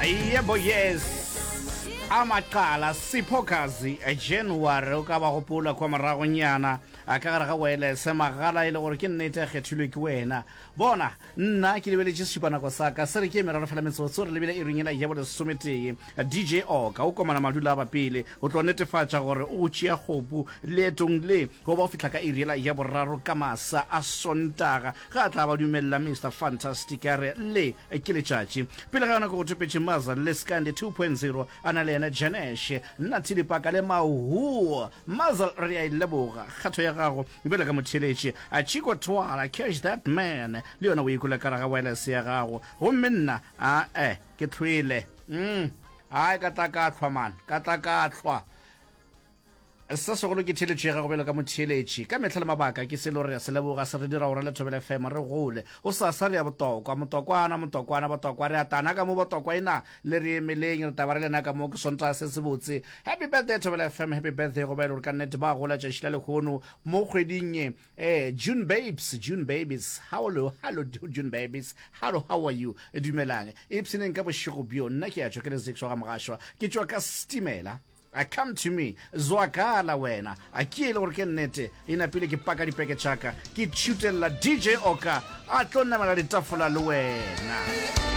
Yebo yes. Amaqala siphokazi January o ka ba gopola kwa marago nyana a ka gara ga wele se magala ile gore ke nnete a kgethilwe ke wena bona nna ke lebele tse supana go saka se re ke meraro fela metsotso re lebele e ringela ya bole someteng DJ Oka o komana madula ba pele o tlo netefatsa gore o tšea gopu letong le go ba fitla ka iriela ya boraro ka masa a sontaga ga tla ba dumella Mr Fantastic are le ke le tšatši pele ga yona go tshepetse maza le skande 2.0 ana le Janesh nna paka le mahu mazal re a ileboga kgatho ya gago ibele ka motheletše a chiko twala catch that man le yona o ikula ka ga wela se ya gago go menna ke thwele ai ka tla ka tlhwa man ka tla ka tlhwa sa segolo ke theletše ga go bela ka motheletše ka metlha le mabaka ke se le gore se leboga se re dira gore le thobele fm re gole o sa re ya motokwana botokwa re atana ka mo botokwa ina le re emeleng re taba re lena ka mo ke sonta se se botse happy birthday thobele fm happy birthday go bela gore ka nnete ba gola tšatši la lekgono mo kgweding June babies how June babies how are you dumelang ipseneng ka bošego bio nna ke a tšwa ke le zexwa ga mogašwa ke tšwa ka stimela I come to me zwakala wena a ke ile gore ke nnete ina pele ke paka dipeke tšaka ke tšhutela DJ Oka a tlo namela ditafola le wena